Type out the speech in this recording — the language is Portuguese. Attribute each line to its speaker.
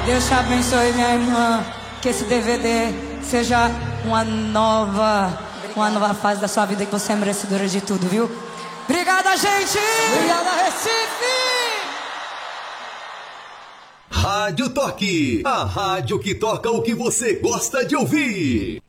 Speaker 1: Deus te abençoe, minha irmã. Que esse DVD seja uma nova fase da sua vida, que você é merecedora de tudo, viu? Obrigada, gente!
Speaker 2: Obrigada, Recife!
Speaker 3: Rádio Toque, a rádio que toca o que você gosta de ouvir.